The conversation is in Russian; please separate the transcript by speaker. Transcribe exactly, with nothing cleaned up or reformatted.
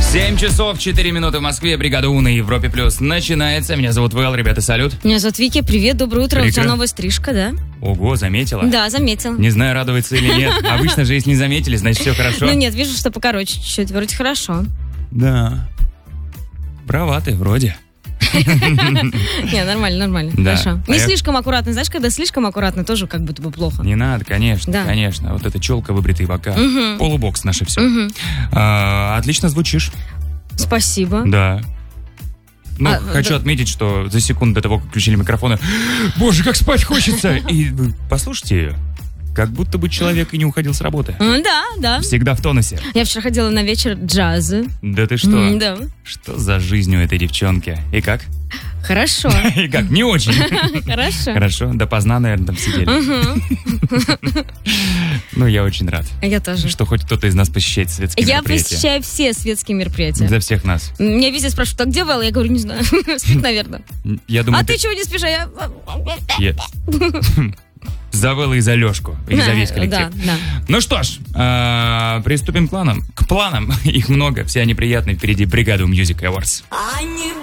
Speaker 1: семь часов четыре минуты в Москве. Бригада У на Европе Плюс начинается. Меня зовут Вэл, ребята, салют.
Speaker 2: Меня зовут Вики, привет, доброе утро.
Speaker 1: Прикра...
Speaker 2: У тебя новая стрижка, да?
Speaker 1: Ого, заметила?
Speaker 2: Да, заметила.
Speaker 1: Не знаю, радоваться или нет. Обычно же, если не заметили, значит все хорошо.
Speaker 2: Ну нет, вижу, что покороче чуть-чуть, вроде хорошо.
Speaker 1: Да. Права ты, вроде.
Speaker 2: Не, нормально, нормально,
Speaker 1: да.
Speaker 2: хорошо. Не
Speaker 1: а
Speaker 2: слишком я... аккуратно, знаешь, когда слишком аккуратно, тоже как будто бы плохо.
Speaker 1: Не надо, конечно,
Speaker 2: да.
Speaker 1: конечно. Вот эта челка, выбритые бока.
Speaker 2: Угу.
Speaker 1: Полубокс наше все.
Speaker 2: Угу.
Speaker 1: А, отлично звучишь.
Speaker 2: Спасибо.
Speaker 1: Да. Ну,
Speaker 2: а,
Speaker 1: хочу
Speaker 2: да.
Speaker 1: отметить, что за секунду до того, как включили микрофоны, боже, как спать хочется! И послушайте ее. Как будто бы человек и не уходил с работы.
Speaker 2: Да, да.
Speaker 1: Всегда в тонусе.
Speaker 2: Я вчера ходила на вечер джаза.
Speaker 1: Да ты что?
Speaker 2: Mm, да.
Speaker 1: Что за жизнь у этой девчонки? И как?
Speaker 2: Хорошо.
Speaker 1: И как? Не очень.
Speaker 2: Хорошо.
Speaker 1: Хорошо. Допоздна, наверное, там сидели. Ну, я очень рад.
Speaker 2: Я тоже.
Speaker 1: Что хоть кто-то из нас посещает светские
Speaker 2: я
Speaker 1: мероприятия.
Speaker 2: Я посещаю все светские мероприятия.
Speaker 1: За всех нас.
Speaker 2: Меня везде спрашивают, а где Вэл? Я говорю, не знаю. Спит, наверное.
Speaker 1: Я думаю,
Speaker 2: а ты чего не спишь? А я...
Speaker 1: За Вэлла и за Лёшку. И за весь коллектив.
Speaker 2: Да, да.
Speaker 1: Ну что ж, э, приступим к планам. К планам. Их много, все они приятные. Впереди бригада Music Awards.